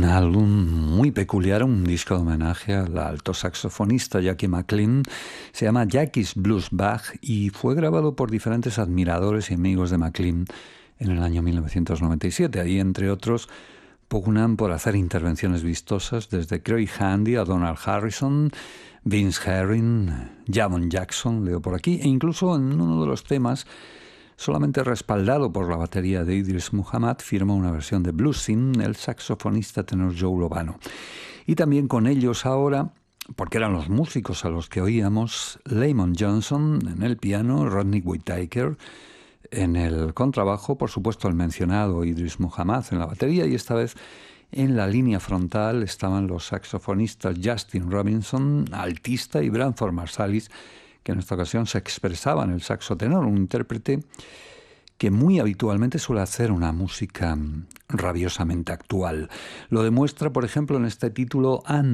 álbum muy peculiar, un disco de homenaje al alto saxofonista Jackie McLean. Se llama Jackie's Blues Bag y fue grabado por diferentes admiradores y amigos de McLean en el año 1997. Ahí, entre otros, pugnan por hacer intervenciones vistosas desde Craig Handy a Donald Harrison, Vince Herring, Javon Jackson, leo por aquí, e incluso en uno de los temas, solamente respaldado por la batería de Idris Muhammad, firma una versión de Bluesin el saxofonista tenor Joe Lovano. Y también con ellos ahora, porque eran los músicos a los que oíamos, Lamont Johnson en el piano, Rodney Whittaker en el contrabajo, por supuesto el mencionado Idris Muhammad en la batería, y esta vez en la línea frontal estaban los saxofonistas Justin Robinson, altista, y Branford Marsalis, que en esta ocasión se expresaba en el saxo tenor, un intérprete que muy habitualmente suele hacer una música rabiosamente actual. Lo demuestra, por ejemplo, en este título